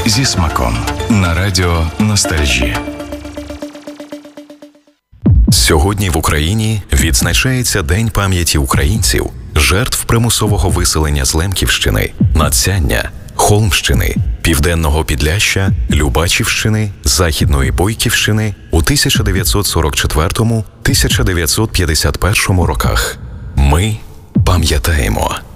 зі смаком на радіо Ностальжі. Сьогодні в Україні відзначається День пам'яті українців, жертв примусового виселення з Лемківщини, Надсяння, Холмщини, Південного Підляшшя, Любачівщини, Західної Бойківщини у 1944-1951 роках. Ми пам'ятаємо.